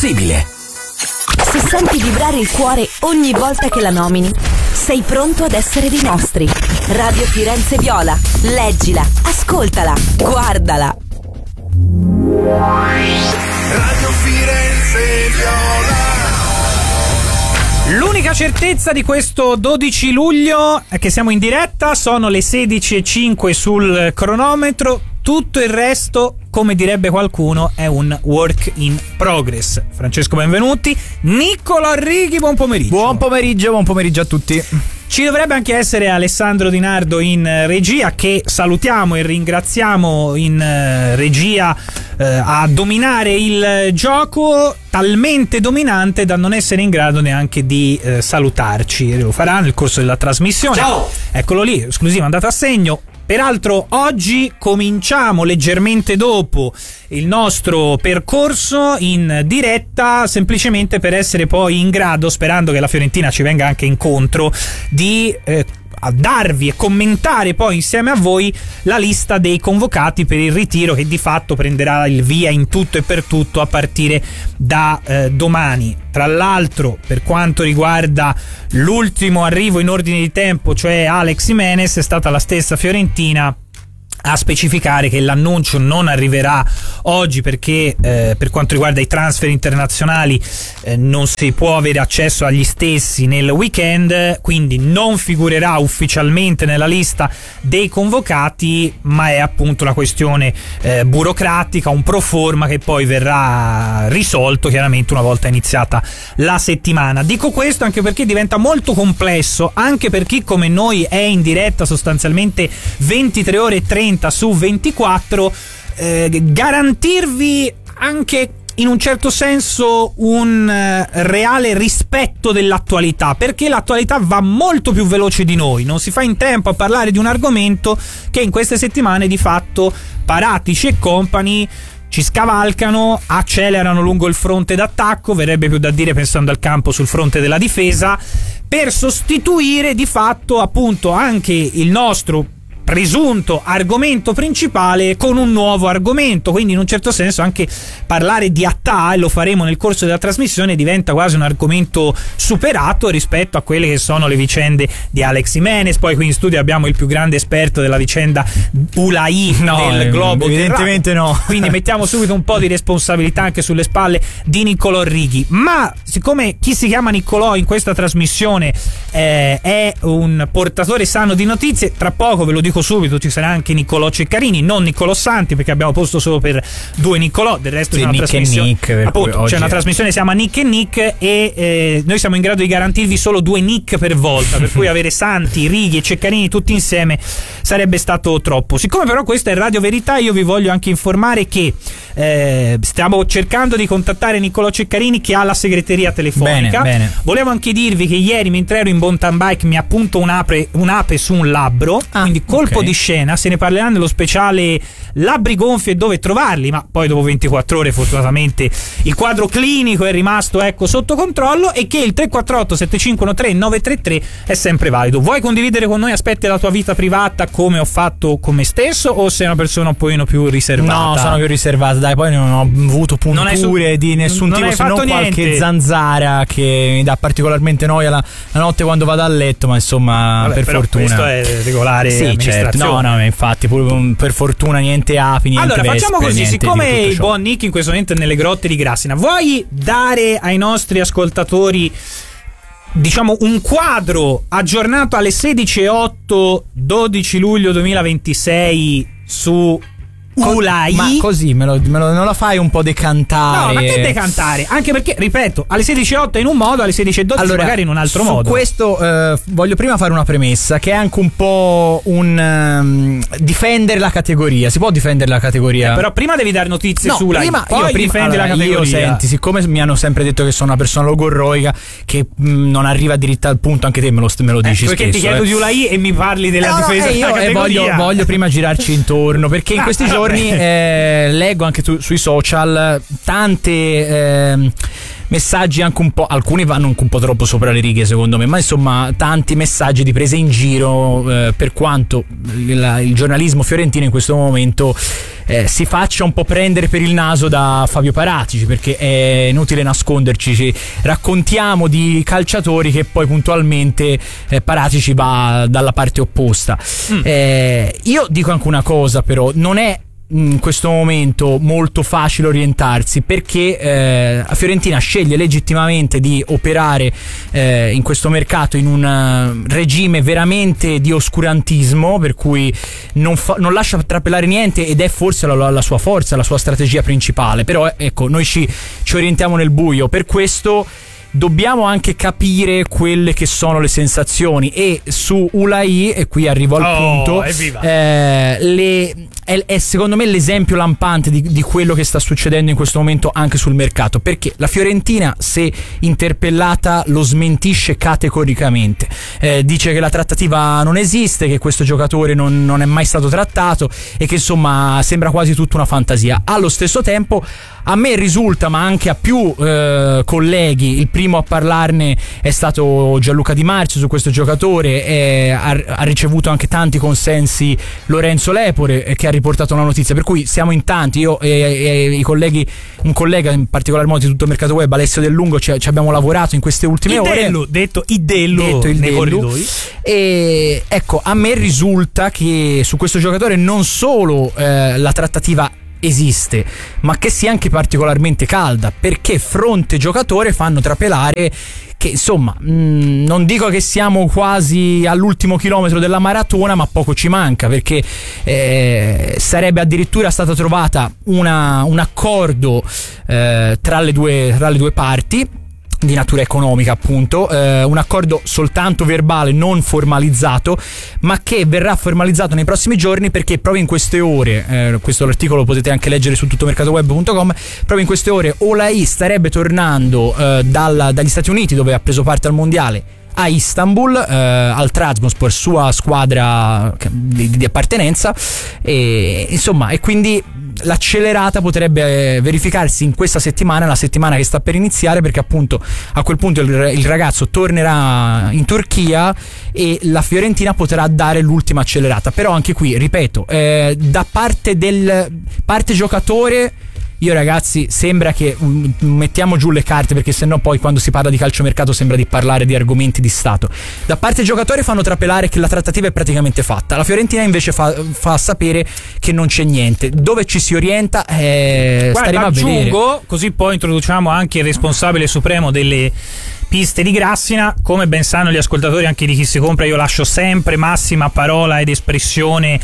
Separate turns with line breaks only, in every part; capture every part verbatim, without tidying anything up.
possibile.
Se senti vibrare il cuore ogni volta che la nomini, sei pronto ad essere dei nostri. Radio Firenze Viola. Leggila, ascoltala, guardala.
Radio Firenze Viola.
L'unica certezza di questo dodici luglio è che siamo in diretta, sono le sedici e cinque sul cronometro, tutto il resto, come direbbe qualcuno, è un work in progress. Francesco, benvenuti. Niccolo Arrighi, buon pomeriggio.
Buon pomeriggio, buon pomeriggio a tutti.
Ci dovrebbe anche essere Alessandro Di Nardo in regia, che salutiamo e ringraziamo in regia eh, a dominare il gioco, talmente dominante da non essere in grado neanche di eh, salutarci. Lo farà nel corso della trasmissione.
Ciao!
Eccolo lì, esclusiva, andata a segno. Peraltro oggi cominciamo leggermente dopo il nostro percorso in diretta, semplicemente per essere poi in grado, sperando che la Fiorentina ci venga anche incontro, di eh, a darvi e commentare poi insieme a voi la lista dei convocati per il ritiro, che di fatto prenderà il via in tutto e per tutto a partire da eh, domani. Tra l'altro, per quanto riguarda l'ultimo arrivo in ordine di tempo, cioè Alex Jimenez, è stata la stessa Fiorentina a specificare che l'annuncio non arriverà oggi perché eh, per quanto riguarda i transfer internazionali eh, non si può avere accesso agli stessi nel weekend, quindi non figurerà ufficialmente nella lista dei convocati, ma è appunto una questione eh, burocratica, un pro forma che poi verrà risolto chiaramente una volta iniziata la settimana. Dico questo anche perché diventa molto complesso, anche per chi come noi è in diretta sostanzialmente ventitré ore e trenta su ventiquattro, eh, garantirvi anche in un certo senso un eh, reale rispetto dell'attualità, perché l'attualità va molto più veloce di noi, non si fa in tempo a parlare di un argomento che in queste settimane di fatto Paratici e compagni ci scavalcano, accelerano lungo il fronte d'attacco, verrebbe più da dire pensando al campo sul fronte della difesa, per sostituire di fatto appunto anche il nostro presunto argomento principale con un nuovo argomento. Quindi in un certo senso anche parlare di Attà, e lo faremo nel corso della trasmissione, diventa quasi un argomento superato rispetto a quelle che sono le vicende di Alex Jimenez. Poi qui in studio abbiamo il più grande esperto della vicenda Ulai
no,
del
eh,
globo
evidentemente
terracqueo.
no.
Quindi mettiamo subito un po' di responsabilità anche sulle spalle di Niccolò Righi. Ma siccome chi si chiama Niccolò in questa trasmissione eh, è un portatore sano di notizie, tra poco ve lo dico subito, ci sarà anche Niccolò Ceccarini, non Niccolò Santi, perché abbiamo posto solo per due Niccolò, del resto sì, c'è una
Nick
trasmissione
Nick,
appunto, c'è una è... trasmissione, si chiama Nick e Nick, e eh, noi siamo in grado di garantirvi solo due Nick per volta, per cui avere Santi, Righi e Ceccarini tutti insieme sarebbe stato troppo. Siccome però questa è Radio Verità, io vi voglio anche informare che eh, stiamo cercando di contattare Niccolò Ceccarini, che ha la segreteria telefonica.
Bene, bene.
Volevo anche dirvi che ieri mentre ero in mountain bike mi appunto un'ape, un'ape su un labbro, ah, quindi colpo okay. di scena, se ne parlerà nello speciale Labbri gonfi e dove trovarli, ma poi dopo ventiquattro ore fortunatamente il quadro clinico è rimasto ecco sotto controllo, e che il tre quattro otto sette cinque uno tre nove tre tre è sempre valido. Vuoi condividere con noi aspetti della tua vita privata come ho fatto con me stesso, o sei una persona un pochino più riservata?
No, sono più riservata, dai, poi non ho avuto punture su- di nessun tipo, se non qualche niente. zanzara che mi dà particolarmente noia la, la notte quando vado a letto, ma insomma Vabbè, per
però
fortuna
questo è regolare,
sì, certo. No, no, infatti pur, per fortuna niente api, niente
allora
vespe,
facciamo così, siccome il
ciò.
buon Nick in questo momento è nelle grotte di Grassina, vuoi dare ai nostri ascoltatori diciamo un quadro aggiornato alle sedici e otto dodici luglio duemilaventisei su Ulai?
Ma così me lo, me lo, non la fai un po' decantare?
No, ma che decantare? Anche perché, ripeto, alle sedici e otto in un modo, alle sedici e dodici allora, magari in un altro
su
modo.
Su questo eh, voglio prima fare una premessa, che è anche un po' un um, difendere la categoria. Si può difendere la categoria?
Eh, però prima devi dare notizie
no,
su Ulai,
prima,
poi
io prima,
difendi
allora,
la categoria.
Io senti, siccome mi hanno sempre detto che sono una persona logorroica, che mh, non arriva dritta al punto, anche te me lo, me lo dici
eh, perché
spesso.
ti chiedo
eh.
di Ulai e mi parli della
no,
difesa
no, eh,
della
io,
categoria.
Eh, voglio, voglio prima girarci intorno, perché in questi giorni eh, leggo anche tu, sui social tante eh, messaggi anche un po', alcuni vanno anche un po' troppo sopra le righe secondo me, ma insomma tanti messaggi di presa in giro, eh, per quanto il, il giornalismo fiorentino in questo momento eh, si faccia un po' prendere per il naso da Fabio Paratici, perché è inutile nasconderci, ci raccontiamo di calciatori che poi puntualmente eh, Paratici va dalla parte opposta. mm. eh, io dico anche una cosa, però non è in questo momento molto facile orientarsi, perché eh, la Fiorentina sceglie legittimamente di operare eh, in questo mercato in un regime veramente di oscurantismo, per cui non, fa, non lascia trapelare niente, ed è forse la, la sua forza, la sua strategia principale. Però ecco, noi ci, ci orientiamo nel buio, per questo dobbiamo anche capire quelle che sono le sensazioni, e su Ulai, e qui arrivo al
oh,
punto, eh, le, è, è secondo me l'esempio lampante di, di quello che sta succedendo in questo momento anche sul mercato, perché la Fiorentina, se interpellata, lo smentisce categoricamente, eh, dice che la trattativa non esiste, che questo giocatore non, non è mai stato trattato e che insomma sembra quasi tutta una fantasia. Allo stesso tempo a me risulta, ma anche a più eh, colleghi, il primo a parlarne è stato Gianluca Di Marzio su questo giocatore, e ha, ha ricevuto anche tanti consensi Lorenzo Lepore, eh, che ha riportato la notizia, per cui siamo in tanti, io e, e i colleghi, un collega in particolar modo di tutto il mercato web, Alessio Del Lungo, ci, ci abbiamo lavorato in queste ultime
il
ore.
Dello, detto Idello,
detto il
nei
Dello.
corridoi.
E ecco, a me risulta che su questo giocatore non solo eh, la trattativa esiste, ma che sia anche particolarmente calda, perché fronte giocatore fanno trapelare che insomma mh, non dico che siamo quasi all'ultimo chilometro della maratona, ma poco ci manca, perché eh, sarebbe addirittura stata trovata una, un accordo eh, tra le due, tra le due parti di natura economica, appunto, eh, un accordo soltanto verbale, non formalizzato, ma che verrà formalizzato nei prossimi giorni, perché proprio in queste ore, eh, questo l'articolo lo potete anche leggere su tuttomercatoweb punto com, proprio in queste ore Olai starebbe tornando eh, dalla, dagli Stati Uniti, dove ha preso parte al mondiale, a Istanbul, eh, al Trabzonspor, sua squadra di, di appartenenza, e insomma, e quindi l'accelerata potrebbe verificarsi in questa settimana, la settimana che sta per iniziare, perché appunto a quel punto il, il ragazzo tornerà in Turchia e la Fiorentina potrà dare l'ultima accelerata. Però anche qui, ripeto, eh, da parte del parte giocatore, io ragazzi, sembra che um, mettiamo giù le carte, perché sennò poi quando si parla di calciomercato sembra di parlare di argomenti di Stato. Da parte giocatori fanno trapelare che la trattativa è praticamente fatta, la Fiorentina invece fa, fa sapere che non c'è niente. Dove ci si orienta eh,
Guarda,
staremo a
aggiungo,
vedere.
così poi introduciamo anche il responsabile supremo delle piste di Grassina. Come ben sanno gli ascoltatori anche di Chi si compra, io lascio sempre massima parola ed espressione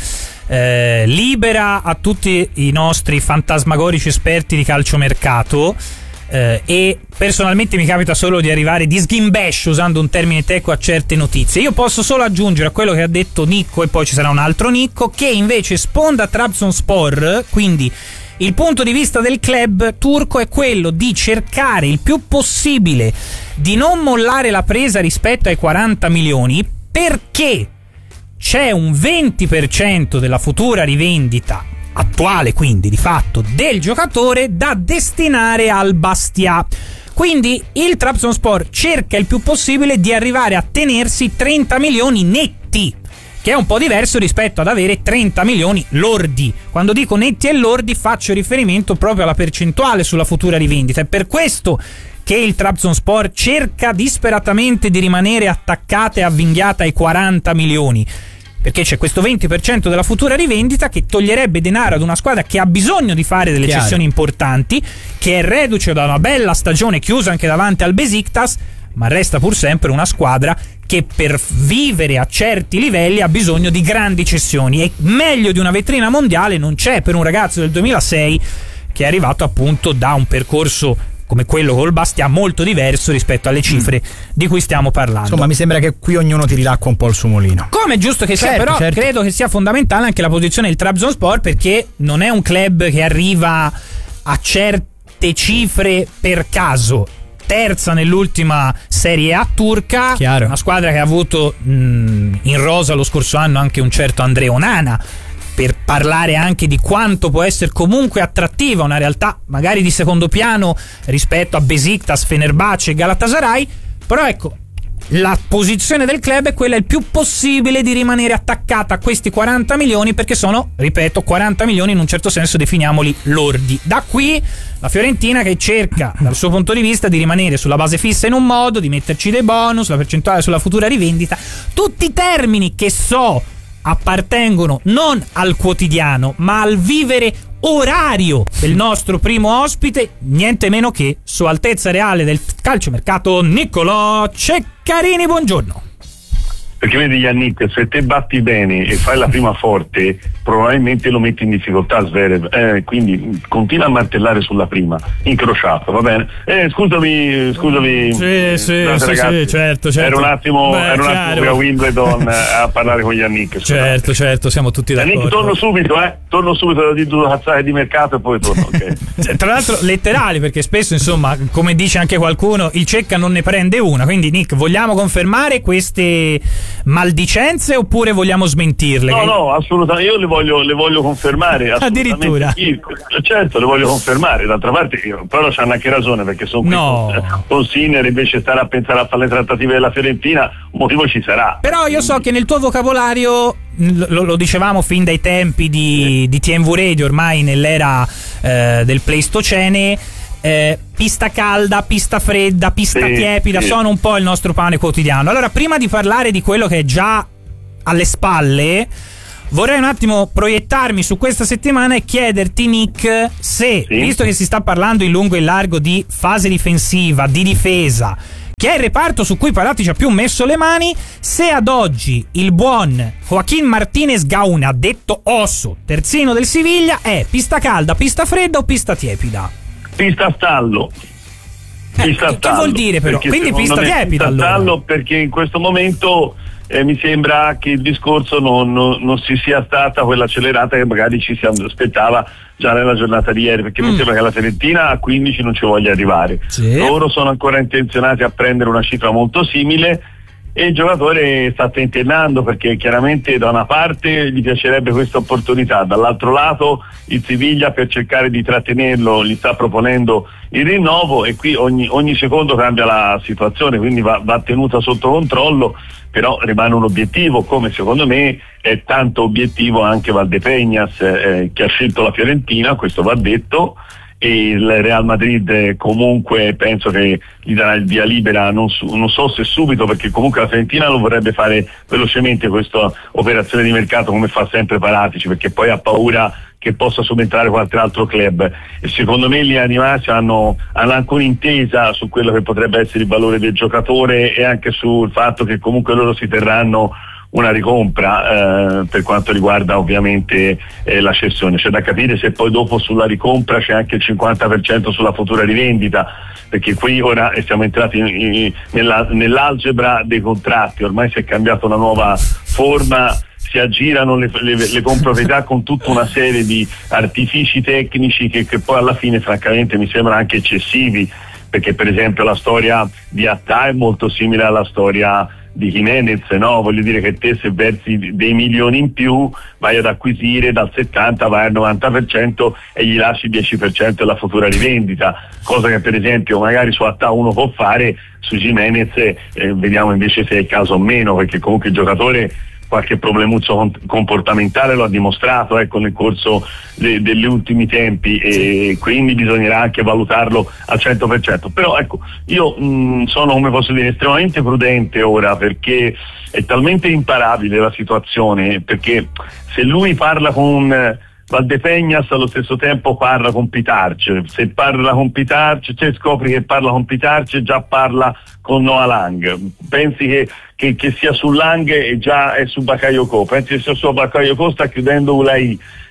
Eh, libera a tutti i nostri fantasmagorici esperti di calciomercato, eh, e personalmente mi capita solo di arrivare di sghimbescio, usando un termine tecnico, a certe notizie. Io posso solo aggiungere a quello che ha detto Nicco, e poi ci sarà un altro Nicco, che invece sponda Trabzonspor, quindi il punto di vista del club turco è quello di cercare il più possibile di non mollare la presa rispetto ai quaranta milioni, perché c'è un venti per cento della futura rivendita attuale, quindi di fatto, del giocatore da destinare al Bastia. Quindi il Trabzonspor cerca il più possibile di arrivare a tenersi trenta milioni netti, che è un po' diverso rispetto ad avere trenta milioni lordi. Quando dico netti e lordi faccio riferimento proprio alla percentuale sulla futura rivendita. È per questo che il Trabzonspor cerca disperatamente di rimanere attaccata e avvinghiata ai quaranta milioni, perché c'è questo venti per cento della futura rivendita che toglierebbe denaro ad una squadra che ha bisogno di fare delle
Chiaro.
cessioni importanti, che è reduce da una bella stagione chiusa anche davanti al Besiktas, ma resta pur sempre una squadra che per vivere a certi livelli ha bisogno di grandi cessioni, e meglio di una vetrina mondiale non c'è per un ragazzo del duemilasei che è arrivato appunto da un percorso come quello col Bastia molto diverso rispetto alle cifre mm. di cui stiamo parlando.
Insomma, mi sembra che qui ognuno tiri l'acqua un po' al suo mulino.
Come è giusto che
certo,
sia, però
certo.
credo che sia fondamentale anche la posizione del Trabzonspor, perché non è un club che arriva a certe cifre per caso. Terza nell'ultima Serie A turca,
Chiaro.
Una squadra che ha avuto mh, in rosa lo scorso anno anche un certo Andrea Onana, per parlare anche di quanto può essere comunque attrattiva una realtà magari di secondo piano rispetto a Besiktas, Fenerbahce e Galatasaray, però ecco, la posizione del club è quella il più possibile di rimanere attaccata a questi quaranta milioni, perché sono, ripeto, quaranta milioni in un certo senso, definiamoli lordi. Da qui la Fiorentina che cerca dal suo punto di vista di rimanere sulla base fissa in un modo, di metterci dei bonus, la percentuale sulla futura rivendita, tutti termini che so appartengono non al quotidiano ma al vivere orario del nostro primo ospite, niente meno che Sua Altezza Reale del calciomercato Niccolò Ceccarini. Buongiorno.
Perché vedi Yannick, se te batti bene e fai la prima forte probabilmente lo metti in difficoltà Zverev, eh, quindi continua a martellare sulla prima, incrociato, va bene? Eh, scusami, scusami.
Sì, sì,
ragazzi,
sì, sì, certo, certo.
Ero un attimo,
Beh,
ero un attimo a Wimbledon a parlare con Yannick. Scusate.
Certo, certo, siamo tutti d'accordo.
Yannick, torno subito, eh, torno subito di due cazzate di mercato e poi torno, ok?
Tra l'altro letterali, perché spesso, insomma, come dice anche qualcuno, il Cecca non ne prende una, quindi Nick, vogliamo confermare queste maldicenze oppure vogliamo smentirle?
No, no, assolutamente, io le voglio, le voglio confermare.
Addirittura?
Io, certo, le voglio confermare, d'altra parte io, però c'hanno anche ragione, perché sono qui
no.
con, con Sinner, invece stare a pensare a fare le trattative della Fiorentina, un motivo ci sarà.
Però io so che nel tuo vocabolario, lo, lo dicevamo fin dai tempi di, sì. di T M V Radio, ormai nell'era eh, del Pleistocene, Eh, pista calda, pista fredda, pista sì, tiepida, sì. sono un po' il nostro pane quotidiano. Allora, prima di parlare di quello che è già alle spalle, vorrei un attimo proiettarmi su questa settimana e chiederti, Nick, se, sì. visto che si sta parlando in lungo e in largo di fase difensiva, di difesa, che è il reparto su cui Palatti ci ha più messo le mani, se ad oggi il buon Joaquín Martínez Gauna, detto Osso, terzino del Siviglia, è pista calda, pista fredda o pista tiepida?
Pista stallo. Pista
eh, stallo. Che vuol dire però?
Perché
quindi pista tiepida
pista
allora.
Stallo, perché in questo momento eh, mi sembra che il discorso non, non, non si sia stata quella accelerata che magari ci si aspettava già nella giornata di ieri, perché mm. mi sembra che la Fiorentina a quindici non ci voglia arrivare. Sì. Loro sono ancora intenzionati a prendere una cifra molto simile e il giocatore sta tentennando, perché chiaramente da una parte gli piacerebbe questa opportunità, dall'altro lato il Siviglia, per cercare di trattenerlo, gli sta proponendo il rinnovo, e qui ogni, ogni secondo cambia la situazione, quindi va, va tenuta sotto controllo, però rimane un obiettivo, come secondo me è tanto obiettivo anche Valdepeñas, eh, che ha scelto la Fiorentina, questo va detto, e il Real Madrid comunque penso che gli darà il via libera, non, su, non so se subito, perché comunque la Fiorentina lo vorrebbe fare velocemente questa operazione di mercato, come fa sempre Paratici, perché poi ha paura che possa subentrare qualche altro club, e secondo me gli animati hanno, hanno anche un'intesa su quello che potrebbe essere il valore del giocatore, e anche sul fatto che comunque loro si terranno una ricompra eh, per quanto riguarda ovviamente eh, la cessione. C'è da capire se poi dopo sulla ricompra c'è anche il cinquanta per cento sulla futura rivendita, perché qui ora siamo entrati in, in, nella, nell'algebra dei contratti, ormai si è cambiata una nuova forma, si aggirano le, le, le comproprietà con tutta una serie di artifici tecnici che, che poi alla fine francamente mi sembrano anche eccessivi, perché per esempio la storia di Attà è molto simile alla storia di Jimenez, no? Voglio dire che te, se versi dei milioni in più, vai ad acquisire dal settanta, vai al novanta per cento e gli lasci il dieci per cento della futura rivendita, cosa che per esempio magari su Attà uno può fare, su Jimenez eh, vediamo invece se è il caso o meno, perché comunque il giocatore qualche problemuzzo comportamentale lo ha dimostrato, ecco, nel corso de- degli ultimi tempi, e quindi bisognerà anche valutarlo al cento per cento. Però ecco, io mh, sono, come posso dire, estremamente prudente ora, perché è talmente imparabile la situazione, perché se lui parla con Valdepeñas allo stesso tempo parla con Pitarce, se parla con Pitarce, cioè scopri che parla con Pitarce, già parla con Noah Lang, pensi che, che, che sia su Lang e già è su Bakayoko, pensi che sia su Bakayoko, sta chiudendo Ulai,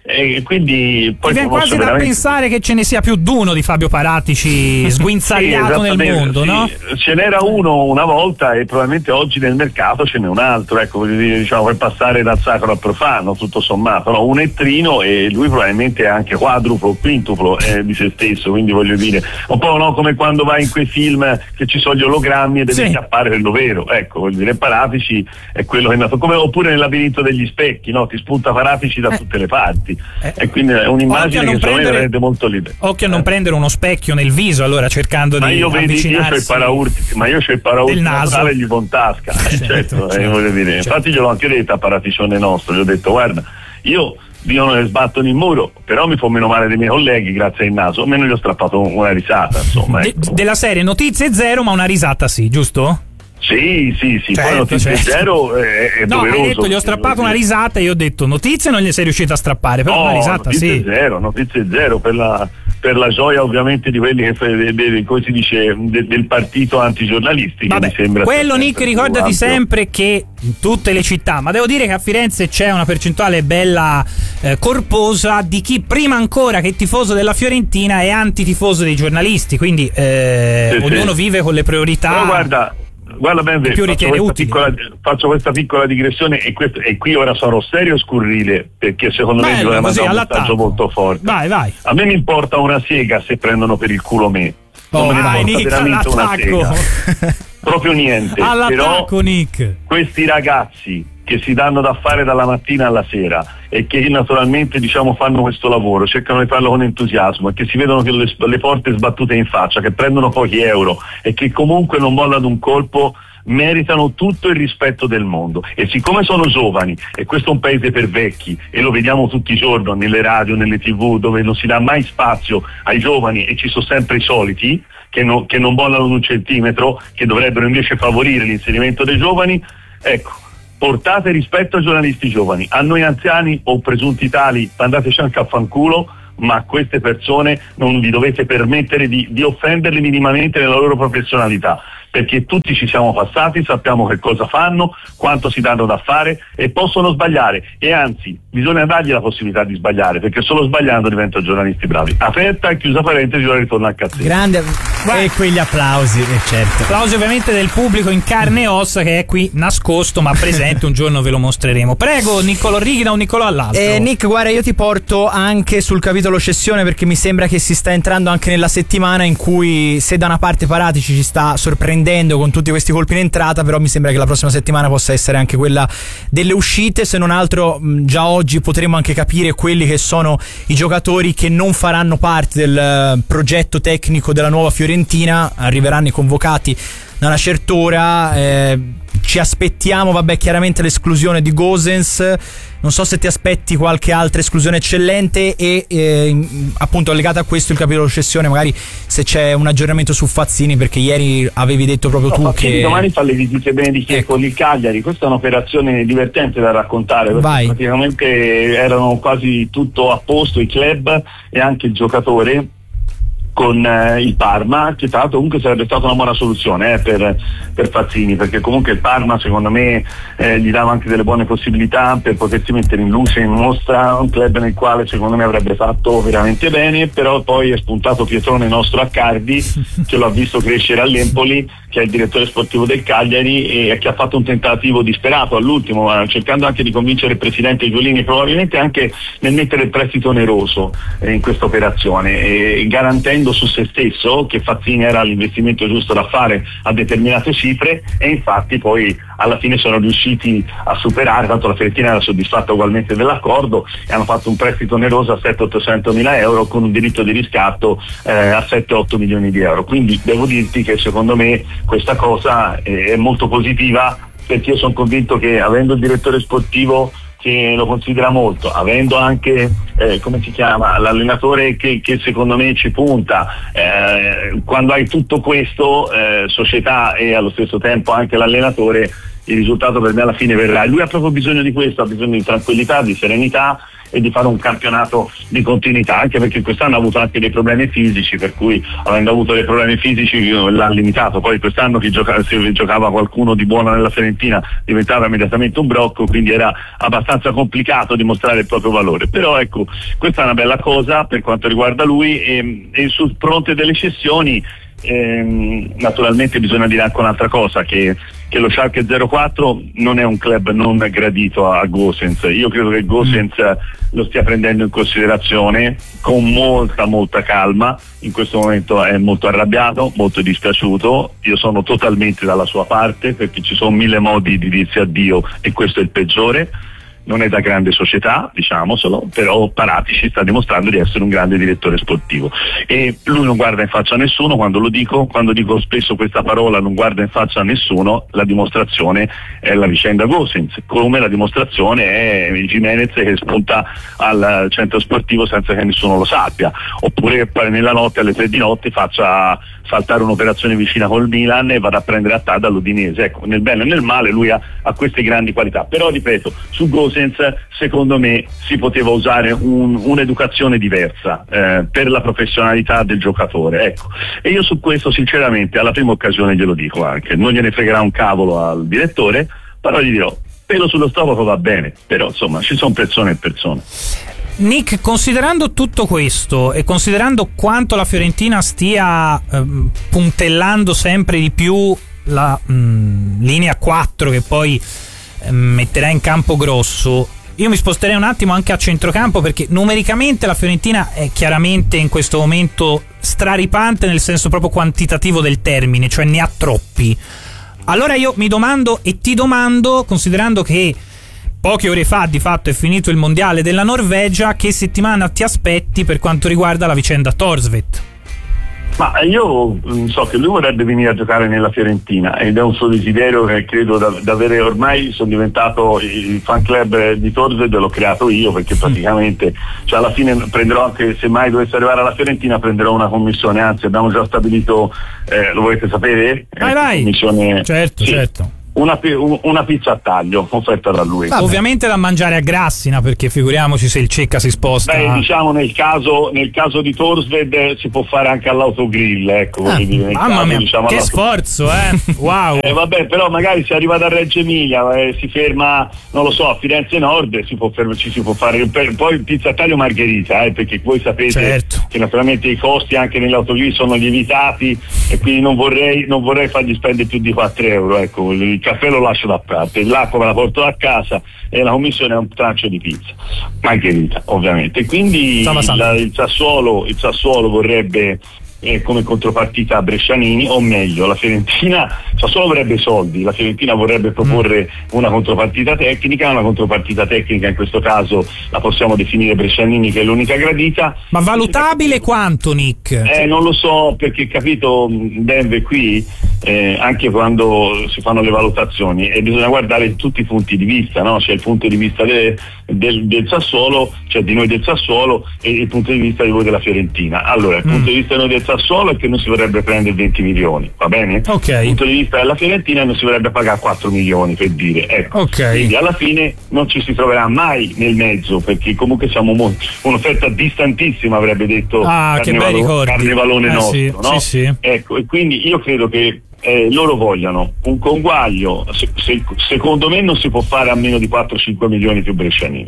e quindi poi
mi viene quasi
veramente...
da pensare che ce ne sia più d'uno di Fabio Paratici sguinzagliato
sì,
nel mondo,
sì.
no?
Ce n'era uno una volta e probabilmente oggi nel mercato ce n'è un altro, ecco, voglio dire, diciamo, per passare dal sacro al profano, tutto sommato, no? Un ettrino, e lui probabilmente è anche quadruplo o quintuplo eh, di se stesso, quindi voglio dire, un po', no, come quando vai in quei film che ci sono gli ologrammi e devi
sì.
chiappare quello vero, ecco, voglio dire, Paratici è quello che è nato, come oppure nel labirinto degli specchi, no? Ti spunta Paratici da
eh.
tutte le parti,
eh.
e quindi è un'immagine che secondo me rende molto libero.
Occhio a non
eh.
prendere uno specchio nel viso, allora, cercando
ma
di
io vedi, io c'ho il paraurti, ma io c'ho il paraurti naturale e gli von tasca, eh, certo, certo, eh, voglio dire. Certo. Infatti gliel'ho anche detto a Paraticione nostro, gli ho detto guarda, io io non le sbatto in muro, però mi fa meno male dei miei colleghi grazie al naso, almeno gli ho strappato una risata, insomma.
De-
ecco.
Della serie notizie zero, ma una risata sì, giusto?
Sì, sì, sì,
certo,
poi notizie
certo.
zero è, è
no,
doveroso.
hai detto gli ho strappato una risata e io ho detto notizie non gli sei riuscito a strappare, però
no,
una risata
notizie
sì.
zero, notizie zero per la, per la gioia ovviamente di quelli che de, de, de, come si dice de, del partito antigiornalisti.
Vabbè,
che mi sembra
quello Nick, ricordati
ampio.
sempre che in tutte le città, ma devo dire che a Firenze c'è una percentuale bella eh, corposa di chi prima ancora che tifoso della Fiorentina è antitifoso dei giornalisti, quindi eh,
sì,
ognuno
sì.
vive con le priorità.
Però guarda, guarda ben
più
faccio, questa
utili.
piccola, faccio questa piccola digressione e, questo, e qui ora sarò serio e scurrile, perché secondo
Bello,
me bisogna
così,
mandare un
all'attacco.
messaggio molto forte.
Vai, vai.
A me mi importa una siega se prendono per il culo me, non
Oh,
me ne
vai,
importa
Nick,
veramente una
all'attacco.
sega, proprio niente.
All'attacco,
Però
Nick.
questi ragazzi che si danno da fare dalla mattina alla sera e che naturalmente diciamo fanno questo lavoro, cercano di farlo con entusiasmo e che si vedono che le, le porte sbattute in faccia, che prendono pochi euro e che comunque non mollano un colpo, meritano tutto il rispetto del mondo. E siccome sono giovani, e questo è un paese per vecchi e lo vediamo tutti i giorni nelle radio, nelle tv, dove non si dà mai spazio ai giovani e ci sono sempre i soliti che, no, che non mollano un centimetro, che dovrebbero invece favorire l'inserimento dei giovani, ecco, portate rispetto ai giornalisti giovani. A noi anziani o presunti tali andateci anche a fanculo, ma a queste persone non vi dovete permettere di, di offenderle minimamente nella loro professionalità, perché tutti ci siamo passati, sappiamo che cosa fanno, quanto si danno da fare e possono sbagliare, e anzi bisogna dargli la possibilità di sbagliare, perché solo sbagliando diventano giornalisti bravi. Aperta e chiusa parentesi, ora ritorno al cazzetto.
Grande.
Vai.
E quegli applausi, eh, certo.
Applausi ovviamente del pubblico in carne e ossa che è qui nascosto ma presente, un giorno ve lo mostreremo. Prego Niccolò Righi, da un Niccolò all'altro.
Eh, Nick, guarda, io ti porto anche sul capitolo cessione, perché mi sembra che si sta entrando anche nella settimana in cui, se da una parte Paratici ci sta sorprendendo con tutti questi colpi in entrata, però mi sembra che la prossima settimana possa essere anche quella delle uscite. Se non altro mh, già oggi potremo anche capire quelli che sono i giocatori che non faranno parte del uh, progetto tecnico della nuova Fiorentina. Arriveranno i convocati da una certa ora. eh, ci aspettiamo, vabbè, chiaramente l'esclusione di Gosens. Non so se ti aspetti qualche altra esclusione eccellente e eh, appunto legata a questo il capitolo cessione, magari se c'è un aggiornamento su Fazzini, perché ieri avevi detto proprio
no,
tu
Fazzini
che
domani fa le visite benediche
ecco.
con il Cagliari. Questa è un'operazione divertente da raccontare, perché
Vai.
praticamente erano quasi tutto a posto i club e anche il giocatore con eh, il Parma, che tra l'altro comunque sarebbe stata una buona soluzione eh, per, per Fazzini, perché comunque il Parma secondo me eh, gli dava anche delle buone possibilità per potersi mettere in luce, in mostra, un club nel quale secondo me avrebbe fatto veramente bene. Però poi è spuntato Pietrone nostro Accardi, che lo ha visto crescere all'Empoli, che è il direttore sportivo del Cagliari e che ha fatto un tentativo disperato all'ultimo, eh, cercando anche di convincere il presidente Giulini, probabilmente anche nel mettere il prestito oneroso eh, in questa operazione, e garantendo su se stesso che Fazzini era l'investimento giusto da fare a determinate cifre, e infatti poi alla fine sono riusciti a superare, tanto la Fiorentina era soddisfatta ugualmente dell'accordo e hanno fatto un prestito oneroso a sette ottocento mila euro con un diritto di riscatto eh, a sette otto milioni di euro. Quindi devo dirti che secondo me questa cosa è molto positiva, perché io sono convinto che avendo il direttore sportivo che lo considera molto, avendo anche eh, come si chiama l'allenatore che, che secondo me ci punta, eh, quando hai tutto questo, eh, società e allo stesso tempo anche l'allenatore, il risultato per me alla fine verrà. E lui ha proprio bisogno di questo, ha bisogno di tranquillità, di serenità, e di fare un campionato di continuità, anche perché quest'anno ha avuto anche dei problemi fisici, per cui avendo avuto dei problemi fisici l'ha limitato. Poi quest'anno chi gioca, se giocava qualcuno di buono nella Fiorentina diventava immediatamente un brocco, quindi era abbastanza complicato dimostrare il proprio valore. Però ecco, questa è una bella cosa per quanto riguarda lui, e, e sul fronte delle cessioni ehm, naturalmente bisogna dire anche un'altra cosa, che, che lo Schalke zero quattro non è un club non gradito a Gosens. Io credo che Gosens lo stia prendendo in considerazione con molta molta calma. In questo momento è molto arrabbiato, molto dispiaciuto. Io sono totalmente dalla sua parte, perché ci sono mille modi di dirsi addio e questo è il peggiore. Non è da grande società, diciamocelo, però Paratici sta dimostrando di essere un grande direttore sportivo e lui non guarda in faccia a nessuno. Quando lo dico, quando dico spesso questa parola, non guarda in faccia a nessuno, la dimostrazione è la vicenda Gosens, come la dimostrazione è il Gimenez che spunta al centro sportivo senza che nessuno lo sappia, oppure nella notte alle tre di notte faccia saltare un'operazione vicina col Milan e vada a prendere a Tada l'Udinese. Ecco, nel bene e nel male lui ha, ha queste grandi qualità, però ripeto, su Gosens secondo me si poteva usare un, un'educazione diversa eh, per la professionalità del giocatore, ecco. E io su questo sinceramente alla prima occasione glielo dico anche, non gliene fregherà un cavolo al direttore, però gli dirò pelo sullo stomaco va bene, però insomma ci sono persone e persone.
Nick, considerando tutto questo e considerando quanto la Fiorentina stia ehm, puntellando sempre di più la mh, linea quattro che poi ehm, metterà in campo Grosso, io mi sposterei un attimo anche a centrocampo, perché numericamente la Fiorentina è chiaramente in questo momento straripante nel senso proprio quantitativo del termine, cioè ne ha troppi. Allora io mi domando e ti domando, considerando che poche ore fa di fatto è finito il mondiale della Norvegia, che settimana ti aspetti per quanto riguarda la vicenda Thorstvedt?
Ma io so che lui vorrebbe venire a giocare nella Fiorentina ed è un suo desiderio che credo di avere. Ormai sono diventato il fan club di Thorstvedt, l'ho creato io, perché praticamente cioè alla fine prenderò, anche se mai dovesse arrivare alla Fiorentina, prenderò una commissione, anzi abbiamo già stabilito, eh, lo volete sapere?
Vai eh, vai! Commissione,
certo,
sì. certo.
Una, una pizza a taglio offerta da lui.
Vabbè. Ovviamente da mangiare a Grassina, perché figuriamoci se il Cecca si sposta.
Beh, diciamo nel caso nel caso di Thorstvedt si può fare anche all'autogrill, ecco.
Ah,
dire, nel
mamma
caso,
mia,
diciamo,
che sforzo, eh! Wow!
eh, vabbè, però magari se arriva da Reggio Emilia eh, si ferma, non lo so, a Firenze Nord, si può ferm- ci si può fare per, poi pizza a taglio margherita, eh, perché voi sapete
certo.
che naturalmente i costi anche nell'autogrill sono lievitati e quindi non vorrei non vorrei fargli spendere più di quattro euro, ecco. Il caffè lo lascio da parte, l'acqua me la porto a casa e la commissione è un trancio di pizza margherita, ovviamente. Quindi la, il Sassuolo il Sassuolo vorrebbe eh, come contropartita a Brescianini, o meglio la Fiorentina, Sassuolo vorrebbe soldi, la Fiorentina vorrebbe proporre mm. una contropartita tecnica, una contropartita tecnica in questo caso la possiamo definire Brescianini, che è l'unica gradita.
Ma valutabile quanto, Nick?
Eh, non lo so, perché capito, Denve qui eh, anche quando si fanno le valutazioni e bisogna guardare tutti i punti di vista, no? C'è il punto di vista de, del, del Sassuolo, cioè di noi del Sassuolo, e il punto di vista di voi della Fiorentina. Allora il mm. punto di vista di noi del Sassuolo è che non si vorrebbe prendere venti milioni, va bene?
Okay.
Il punto di vista della Fiorentina non si vorrebbe pagare quattro milioni, per dire, ecco.
Okay.
Quindi alla fine non ci si troverà mai nel mezzo, perché comunque siamo molto, un'offerta distantissima, avrebbe detto
ah,
Carnevalo, Carnevalone
eh,
nostro,
sì,
no?
Sì, sì.
Ecco, e quindi io credo che Eh, loro vogliono un conguaglio, se, se, secondo me non si può fare a meno di quattro cinque milioni più Brescianini.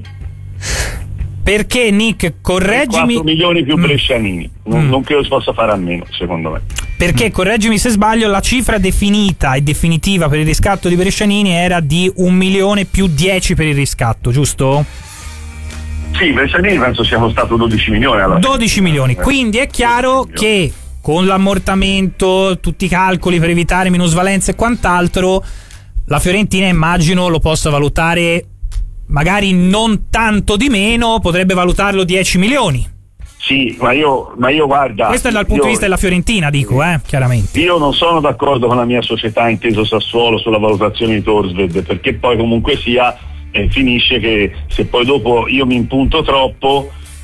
Perché, Nick, correggimi,
quattro milioni più Brescianini, mm. non,
mm.
non credo si possa fare a meno, secondo me.
Perché, correggimi se sbaglio, la cifra definita e definitiva per il riscatto di Brescianini era di un milione più dieci per il riscatto, giusto?
Sì, Brescianini penso sia costato dodici milioni alla
dodici milioni, quindi è chiaro che con l'ammortamento, tutti i calcoli per evitare minusvalenze e quant'altro, la Fiorentina immagino lo possa valutare magari non tanto di meno, potrebbe valutarlo dieci milioni.
Sì, ma io, ma io guarda...
Questo è dal punto
io,
di vista della Fiorentina, dico, eh, chiaramente.
Io non sono d'accordo con la mia società, inteso Sassuolo, sulla valutazione di Thorstvedt, perché poi comunque sia, eh, finisce che se poi dopo io mi impunto troppo,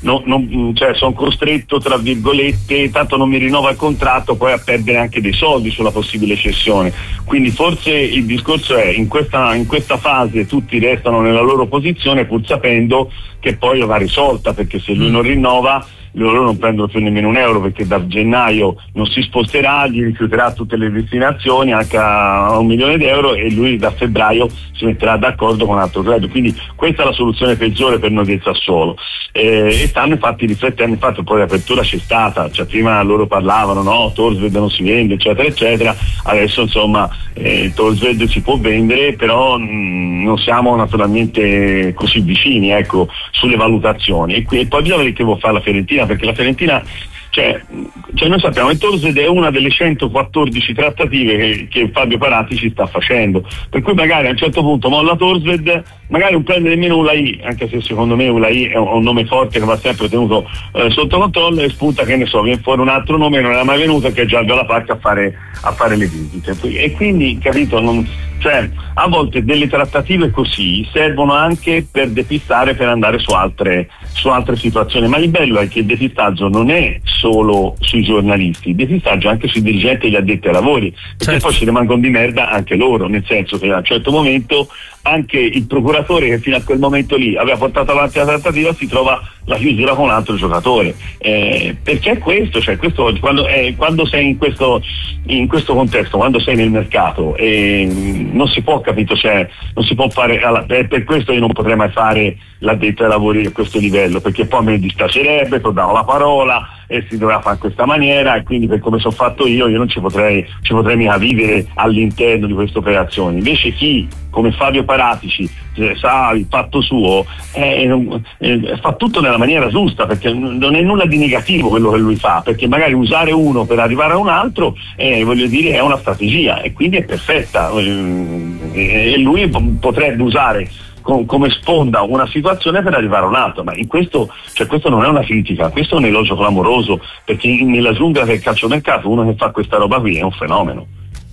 non, non, cioè sono costretto, tra virgolette, tanto non mi rinnova il contratto, poi a perdere anche dei soldi sulla possibile cessione. Quindi forse il discorso è in questa, in questa fase tutti restano nella loro posizione, pur sapendo che poi va risolta, perché se lui non rinnova loro non prendono più nemmeno un euro, perché da gennaio non si sposterà, gli rifiuterà tutte le destinazioni anche a un milione di euro, e lui da febbraio si metterà d'accordo con un altro credito. Quindi questa è la soluzione peggiore per noi del Sassuolo, eh, e stanno infatti riflettendo. Infatti poi l'apertura c'è stata, cioè prima loro parlavano no, Thorstvedt non si vende eccetera eccetera, adesso insomma eh, Thorstvedt si può vendere, però mh, non siamo naturalmente così vicini, ecco, sulle valutazioni, e, qui, e poi bisogna vedere che vuol fare la Fiorentina, perché la Fiorentina, cioè, cioè noi sappiamo che Thorstvedt è una delle centoquattordici trattative che, che Fabio Paratici sta facendo, per cui magari a un certo punto molla Thorstvedt, magari non prende nemmeno Ulai, anche se secondo me Ulai è un, un nome forte che va sempre tenuto eh, sotto controllo, e spunta, che ne so, viene fuori un altro nome che non era mai venuto, che è Giorgio La Pacca a fare, a fare le visite, e quindi capito, non, cioè a volte delle trattative così servono anche per depistare, per andare su altre, su altre situazioni, ma il bello è che il depistaggio non è solo sui giornalisti, il depistaggio è anche sui dirigenti e gli addetti ai lavori, perché certo. Poi ci rimangono di merda anche loro, nel senso che a un certo momento anche il procuratore che fino a quel momento lì aveva portato avanti la trattativa si trova la chiusura con un altro giocatore, eh, perché è questo, cioè questo quando, eh, quando sei in questo, in questo contesto, quando sei nel mercato, eh, non si può, capito, cioè non si può fare, alla, per, per questo io non potrei mai fare l'addetto ai lavori a questo livello, perché poi mi dispiacerebbe, ti ho dato la parola e si doveva fare in questa maniera, e quindi per come sono fatto io io non ci potrei, ci potrei mica vivere all'interno di queste operazioni. Invece chi come Fabio Paratici eh, sa il fatto suo, eh, eh, fa tutto nella maniera giusta, perché non è nulla di negativo quello che lui fa, perché magari usare uno per arrivare a un altro eh, voglio dire è una strategia, e quindi è perfetta, eh, e lui potrebbe usare Com- come sponda una situazione per arrivare a un altro, ma in questo, cioè questo non è una critica, questo è un elogio clamoroso, perché nella giungla del calciomercato uno che fa questa roba qui è un fenomeno.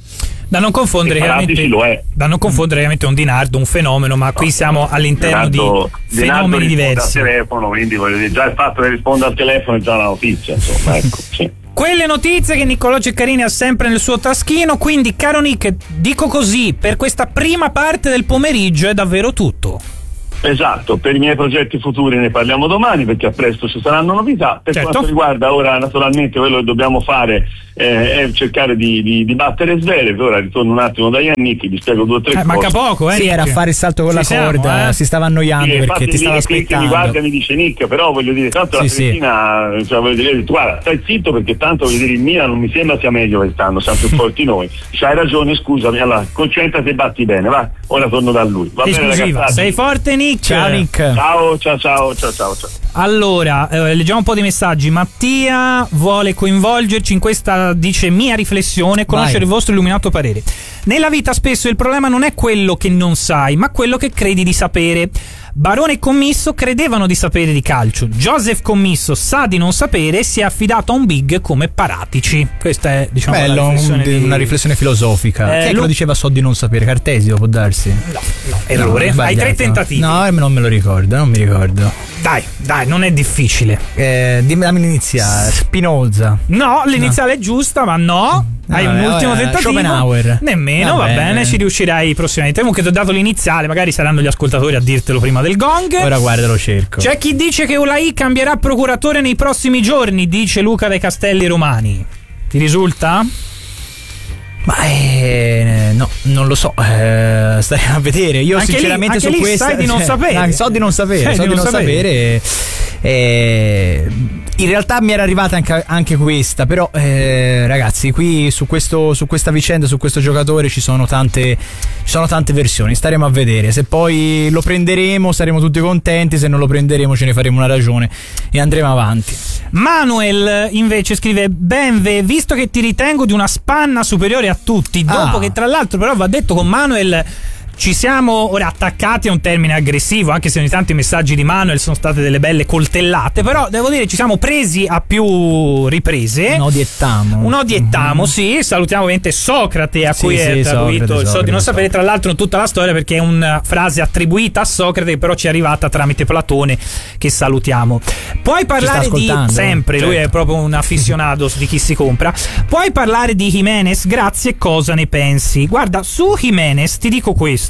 Da non confondere chiaramente,
lo è.
da non confondere chiaramente un Dinardo, un fenomeno, ma qui no, siamo all'interno
Dinardo,
di fenomeni
Dinardo
diversi.
Al telefono, quindi voglio dire, già il fatto che risponda al telefono è già una notizia, insomma, ecco, sì.
Quelle notizie che Niccolò Ceccarini ha sempre nel suo taschino, quindi caro Nick, dico così, per questa prima parte del pomeriggio è davvero tutto.
Esatto, per i miei progetti futuri ne parliamo domani, perché a presto ci saranno novità. Per certo. Quanto riguarda ora naturalmente quello che dobbiamo fare eh, è cercare di, di, di battere Zverev. Ora ritorno un attimo da Yannick, vi spiego due o tre
eh,
cose.
Manca poco, eh?
Sì,
Nick.
era a fare il salto con
Ci
la corda,
siamo, eh?
si stava annoiando sì, perché ti stava aspettando.
Mi guarda e mi dice Nick, però voglio dire, tanto sì, la Fiorentina, sì. Cioè, voglio dire, guarda, stai zitto, perché tanto voglio dire il Milan non mi sembra sia meglio quest'anno, siamo più forti noi. C'hai ragione, scusami, allora concentrati e batti bene, va, ora torno da lui. Va bene, ragazzi.
Sei forte Nick.
Ciao Nick.
Ciao, ciao, ciao, ciao, ciao, ciao.
Allora, eh, leggiamo un po' di messaggi. Mattia vuole coinvolgerci in questa, dice, mia riflessione, conoscere Vai. il vostro illuminato parere. Nella vita spesso il problema non è quello che non sai, ma quello che credi di sapere. Barone e Commisso credevano di sapere di calcio. Joseph Commisso sa di non sapere e si è affidato a un big come Paratici. Questa è, diciamo,
Bello,
una riflessione,
un,
di...
una riflessione filosofica.
Eh,
Chi è
lo...
che lo diceva so di non sapere? Cartesio, può darsi?
No, no, errore.
No,
hai tre tentativi.
No, non me lo ricordo, non mi ricordo.
Dai, dai, non è difficile.
Eh, dimmi la iniziale. Spinoza.
No, l'iniziale no. è giusta, ma no. Hai no, un vabbè, ultimo tentativo?
Schopenhauer.
Nemmeno, va, va bene. bene, ci riuscirai prossimamente. Comunque ti ho dato l'iniziale, magari saranno gli ascoltatori a dirtelo prima del gong.
Ora guarda, lo cerco.
C'è chi dice che Ulai cambierà procuratore nei prossimi giorni, dice Luca dei Castelli Romani. Ti risulta?
Ma eh, no, non lo so, eh, stai a vedere. Io
anche
sinceramente
lì,
su
lì
questa
sai di non sapere.
Eh, so di non sapere,
sai
so
di
di
non
non sapere. sapere eh, in realtà mi era arrivata anche, anche questa, però eh, ragazzi, qui su questo su questa vicenda, su questo giocatore ci sono tante ci sono tante versioni, staremo a vedere. Se poi lo prenderemo saremo tutti contenti, se non lo prenderemo ce ne faremo una ragione e andremo avanti.
Manuel invece scrive: Benve, visto che ti ritengo di una spanna superiore a tutti, dopo ah. che tra l'altro però va detto con Manuel ci siamo ora attaccati a un termine aggressivo, anche se ogni tanto i messaggi di Manuel sono state delle belle coltellate, però devo dire ci siamo presi a più riprese.
Un odiettamo.
Un odiettamo, mm-hmm. sì. Salutiamo ovviamente Socrate, a
sì,
cui
sì,
è attribuito
Socrate,
il so di non
Socrate.
sapere, tra l'altro, tutta la storia, perché è una frase attribuita a Socrate che però ci è arrivata tramite Platone, che salutiamo. Puoi parlare di sempre, certo. Lui è proprio un afficionato di chi si compra. Puoi parlare di Jimenez, grazie, cosa ne pensi? Guarda, su Jimenez ti dico questo.